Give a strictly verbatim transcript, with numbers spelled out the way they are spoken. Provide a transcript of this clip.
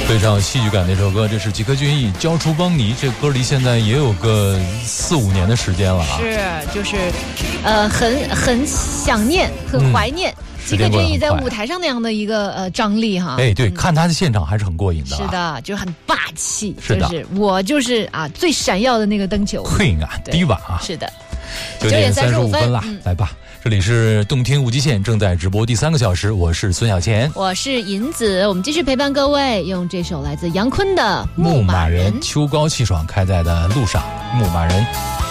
非常有戏剧感的一首歌，这是吉克隽逸《交出邦尼》，这歌离现在也有个四五年的时间了啊。 是，就是，呃，很很想念，很怀念。嗯吉克隽逸在舞台上那样的一个呃张力哈， 哎，对，嗯、看他的现场还是很过瘾的、啊。 是的，就很霸气。 是的， 就是我就是啊最闪耀的那个灯球。 Queen 啊，低瓦啊。 是的， 九点三十五分了、嗯，来吧，这里是动听无极限，正在直播第三个小时，我是孙小贤， 我是银子，我们继续陪伴各位，用这首来自杨坤的《牧马人》。 秋高气爽开在的路上，牧马人。